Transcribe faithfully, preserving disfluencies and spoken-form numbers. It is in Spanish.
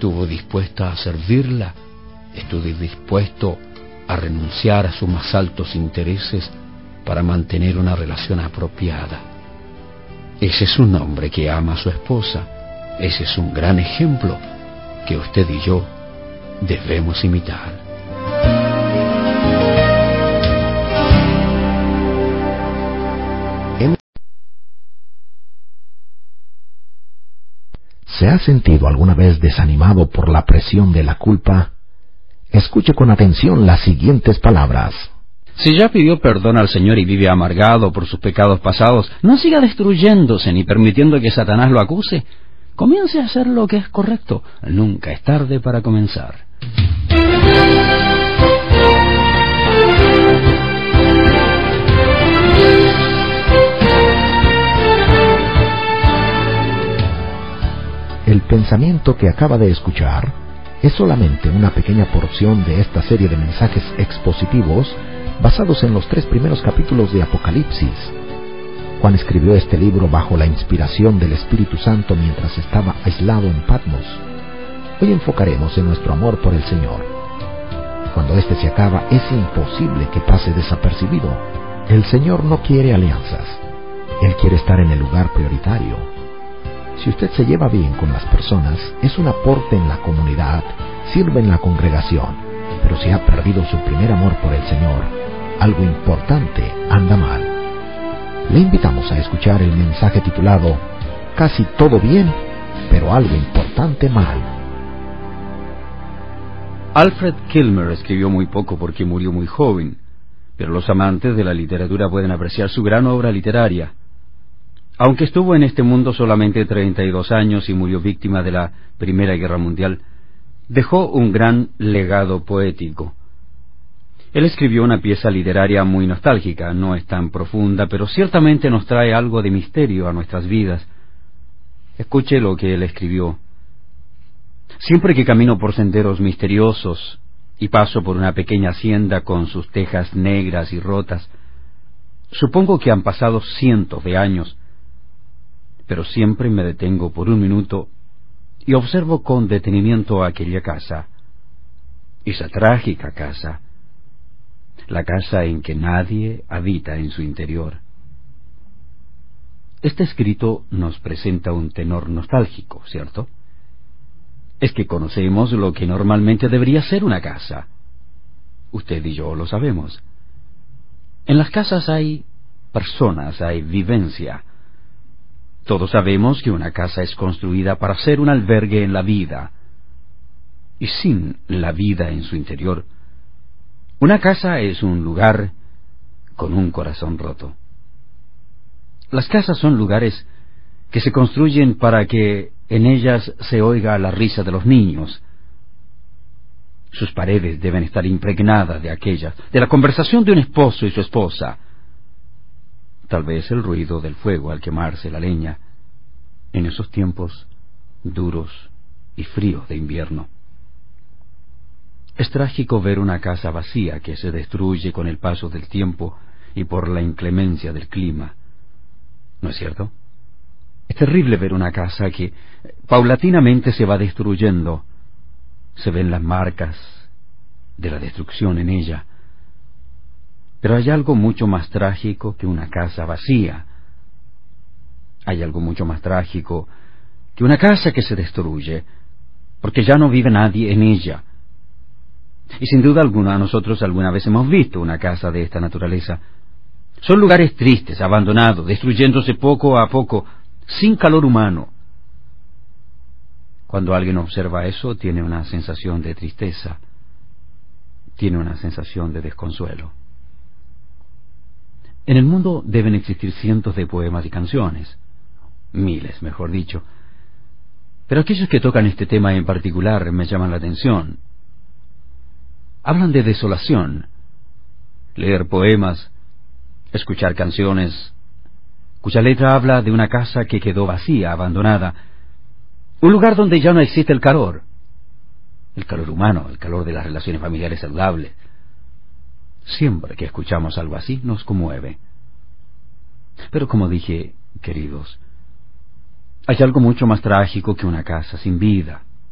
estuvo dispuesta a servirla, estuvo dispuesto a renunciar a sus más altos intereses para mantener una relación apropiada. Ese es un hombre que ama a su esposa. Ese es un gran ejemplo que usted y yo debemos imitar. ¿Se ha sentido alguna vez desanimado por la presión de la culpa? Escuche con atención las siguientes palabras. Si ya pidió perdón al Señor y vive amargado por sus pecados pasados, no siga destruyéndose ni permitiendo que Satanás lo acuse. Comience a hacer lo que es correcto. Nunca es tarde para comenzar. El pensamiento que acaba de escuchar es solamente una pequeña porción de esta serie de mensajes expositivos basados en los tres primeros capítulos de Apocalipsis. Juan escribió este libro bajo la inspiración del Espíritu Santo mientras estaba aislado en Patmos. Hoy enfocaremos en nuestro amor por el Señor. Cuando éste se acaba, es imposible que pase desapercibido. El Señor no quiere alianzas. Él quiere estar en el lugar prioritario. Si usted se lleva bien con las personas, es un aporte en la comunidad, sirve en la congregación, pero si ha perdido su primer amor por el Señor, algo importante anda mal. Le invitamos a escuchar el mensaje titulado Casi todo bien, pero algo importante mal. Alfred Kilmer escribió muy poco porque murió muy joven, pero los amantes de la literatura pueden apreciar su gran obra literaria. Aunque estuvo en este mundo solamente treinta y dos años y murió víctima de la Primera Guerra Mundial, dejó un gran legado poético. Él escribió una pieza literaria muy nostálgica, no es tan profunda, pero ciertamente nos trae algo de misterio a nuestras vidas. Escuche lo que él escribió. Siempre que camino por senderos misteriosos y paso por una pequeña hacienda con sus tejas negras y rotas, supongo que han pasado cientos de años, pero siempre me detengo por un minuto y observo con detenimiento aquella casa, esa trágica casa, la casa en que nadie habita en su interior. Este escrito nos presenta un tenor nostálgico, ¿cierto? Es que conocemos lo que normalmente debería ser una casa. Usted y yo lo sabemos. En las casas hay personas, hay vivencia. Todos sabemos que una casa es construida para ser un albergue en la vida. Y sin la vida en su interior, una casa es un lugar con un corazón roto. Las casas son lugares que se construyen para que en ellas se oiga la risa de los niños. Sus paredes deben estar impregnadas de aquellas, de la conversación de un esposo y su esposa. Tal vez el ruido del fuego al quemarse la leña en esos tiempos duros y fríos de invierno. Es trágico ver una casa vacía que se destruye con el paso del tiempo y por la inclemencia del clima. ¿No es cierto? Es terrible ver una casa que paulatinamente se va destruyendo. Se ven las marcas de la destrucción en ella. Pero hay algo mucho más trágico que una casa vacía. Hay algo mucho más trágico que una casa que se destruye, porque ya no vive nadie en ella. Y sin duda alguna nosotros alguna vez hemos visto una casa de esta naturaleza. Son lugares tristes, abandonados, destruyéndose poco a poco, sin calor humano. Cuando alguien observa eso, tiene una sensación de tristeza, tiene una sensación de desconsuelo. En el mundo deben existir cientos de poemas y canciones, miles, mejor dicho, pero aquellos que tocan este tema en particular me llaman la atención. Hablan de desolación. Leer poemas, escuchar canciones cuya letra habla de una casa que quedó vacía, abandonada, un lugar donde ya no existe el calor, el calor humano, el calor de las relaciones familiares saludables. Siempre que escuchamos algo así nos conmueve. Pero como dije, queridos, hay algo mucho más trágico que una casa sin vida.